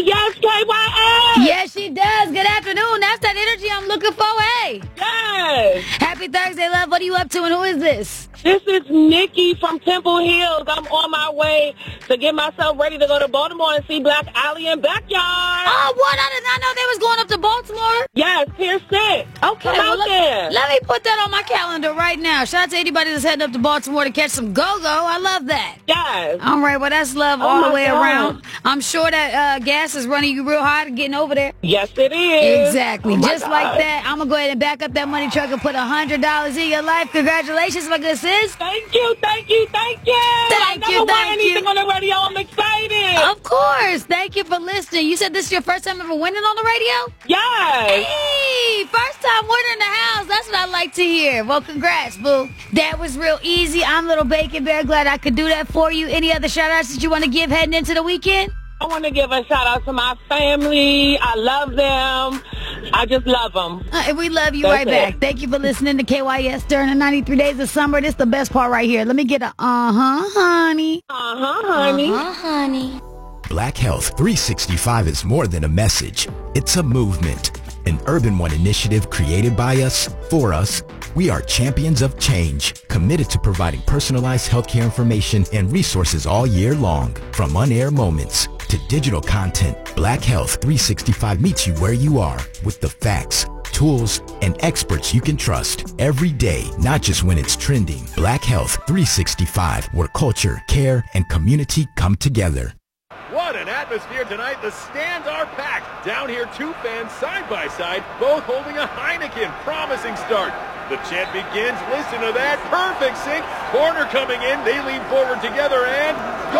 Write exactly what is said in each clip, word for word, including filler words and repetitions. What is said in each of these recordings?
yes, K Y S. Yes, she does. Good afternoon. That's that energy I'm looking for. Hey. Yes. Happy Thursday, love. What are you up to, and who is this? This is Nikki from Temple Hills. I'm on my way to get myself ready to go to Baltimore and see Black Alley and Backyard. Oh, what? I did not know they was going up to Baltimore. Yes, Pier six. Okay, Come well, out let, there. let me put that on my calendar right now. Shout out to anybody that's heading up to Baltimore to catch some go-go. I love that. Yes. All right, well, that's love Oh, all the my way God. around. I'm sure that uh, gas is running you real hard and getting over there. Yes, it is. Exactly. Oh, my Just God. like that, I'm going to go ahead and back up that money truck and put one hundred dollars in your life. Congratulations, my good sis. Thank you, thank you, thank you. Thank I never you, won thank anything you. on the radio. I'm excited. Of course. Thank you for listening. You said this is your first time ever winning on the radio? Yes. Hey, first time winner in the house. That's what I like to hear. Well, congrats, boo. That was real easy. I'm Little Bacon Bear. Glad I could do that for you. Any other shout-outs that you want to give heading into the weekend? I want to give a shout out to my family. I love them. I just love them. Uh, and we love you That's right it. back. Thank you for listening to K Y S during the ninety-three days of summer. This is the best part right here. Let me get a uh-huh, honey. Uh-huh, honey. Uh-huh, honey. Black Health three sixty-five is more than a message. It's a movement. An Urban One initiative created by us, for us. We are champions of change, committed to providing personalized healthcare information and resources all year long. From on-air moments to digital content, Black Health three sixty-five meets you where you are with the facts, tools, and experts you can trust every day, not just when it's trending. Black Health three sixty-five, where culture, care, and community come together. What an atmosphere tonight. The stands are packed. Down here, two fans side by side, both holding a Heineken. Promising start. The chant begins. Listen to that. Perfect sync. Corner coming in. They lean forward together and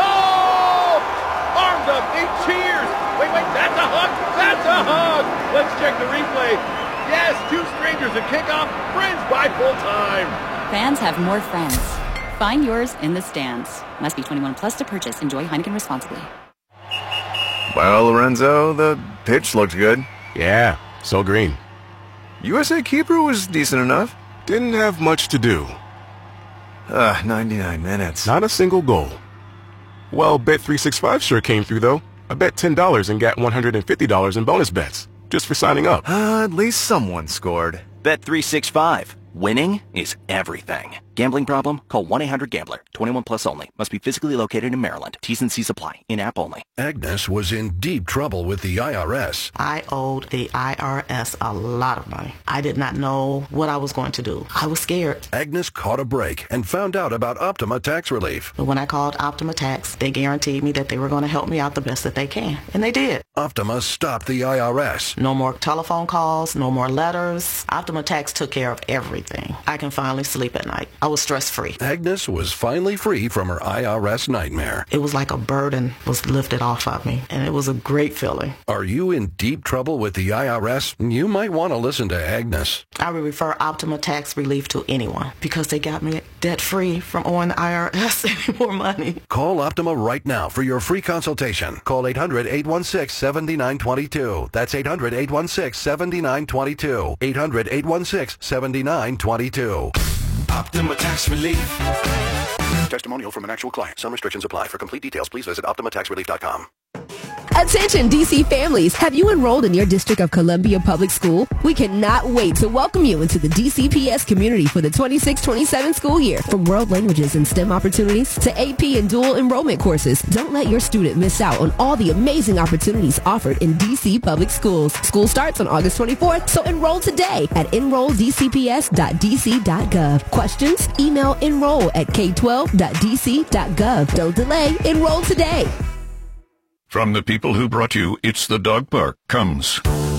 goal! Arms up. They cheers. Wait, wait. That's a hug. That's a hug. Let's check the replay. Yes, two strangers at kickoff. Friends by full time. Fans have more friends. Find yours in the stands. Must be twenty-one plus to purchase. Enjoy Heineken responsibly. Well, Lorenzo, the pitch looked good. Yeah, so green. U S A keeper was decent enough. Didn't have much to do. Uh, ninety-nine minutes. Not a single goal. Well, Bet three sixty-five sure came through, though. I bet ten dollars and got one hundred fifty dollars in bonus bets, just for signing up. Uh, at least someone scored. Bet three sixty-five. Winning is everything. Gambling problem? Call one eight hundred gambler. twenty-one plus only. Must be physically located in Maryland. T's and C's apply. In-app only. Agnes was in deep trouble with the I R S. I owed the I R S a lot of money. I did not know what I was going to do. I was scared. Agnes caught a break and found out about Optima Tax Relief. But when I called Optima Tax, they guaranteed me that they were going to help me out the best that they can. And they did. Optima stopped the I R S. No more telephone calls, no more letters. Optima Tax took care of everything. I can finally sleep at night. I was stress-free. Agnes was finally free from her I R S nightmare. It was like a burden was lifted off of me, and it was a great feeling. Are you in deep trouble with the I R S? You might want to listen to Agnes. I would refer Optima Tax Relief to anyone because they got me debt-free from owing the I R S any more money. Call Optima right now for your free consultation. Call eight hundred, eight one six, seven nine two two. That's eight hundred, eight one six, seven nine two two. eight hundred, eight one six, seven nine two two. Optima Tax Relief. Testimonial from an actual client. Some restrictions apply. For complete details, please visit optima tax relief dot com. Attention D C families, have you enrolled in your District of Columbia Public School? We cannot wait to welcome you into the D C P S community for the twenty-six twenty-seven school year. From world languages and STEM opportunities to A P and dual enrollment courses, don't let your student miss out on all the amazing opportunities offered in D C Public Schools. School starts on August twenty-fourth, so enroll today at enroll d c p s dot d c dot gov. Questions? Email enroll at k twelve dot d c dot gov. Don't delay, enroll today. From the people who brought you It's the Dog Park comes